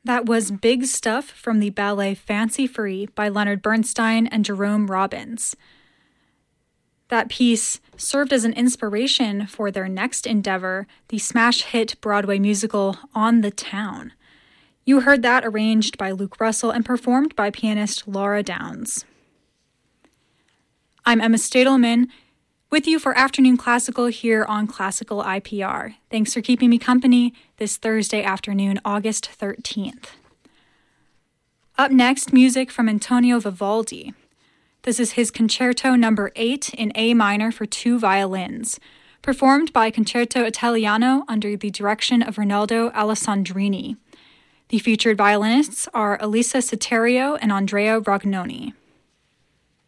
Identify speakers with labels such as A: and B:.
A: That was Big Stuff from the ballet Fancy Free by Leonard Bernstein and Jerome Robbins. That piece served as an inspiration for their next endeavor, the smash hit Broadway musical On the Town. You heard that arranged by Luke Russell and performed by pianist Laura Downs. I'm Emma Stadelman, with you for Afternoon Classical here on Classical IPR. Thanks for keeping me company this Thursday afternoon, August 13th. Up next, music from Antonio Vivaldi. This is his Concerto No. 8 in A minor for 2 violins, performed by Concerto Italiano under the direction of Rinaldo Alessandrini. The featured violinists are Elisa Soterio and Andrea Rognoni.